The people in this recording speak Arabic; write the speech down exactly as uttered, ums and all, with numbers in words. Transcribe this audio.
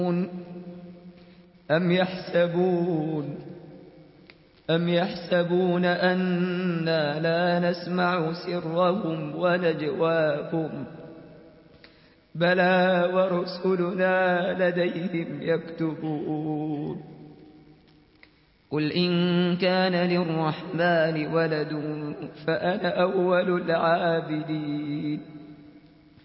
أم يحسبون أم يحسبون أنا لا نسمع سرهم ونجواهم بلى ورسلنا لديهم يكتبون قل إن كان للرحمن ولد فأنا أول العابدين